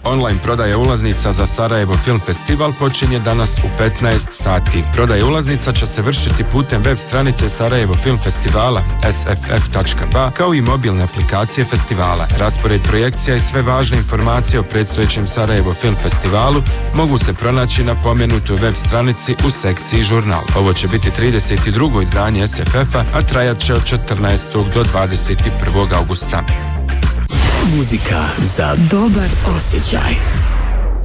Online prodaja ulaznica za Sarajevo Film Festival počinje danas u 15 sati. Prodaja ulaznica će se vršiti putem web stranice Sarajevo Film Festivala sff.ba kao i mobilne aplikacije festivala. Raspored projekcija i sve važne informacije o predstojećem Sarajevo Film Festivalu mogu se pronaći na pomenutoj web stranici u sekciji žurnal. Ovo će biti 32. izdanje SFF-a, a trajat će od 14. do 21. augusta. Muzika za dobar osjećaj.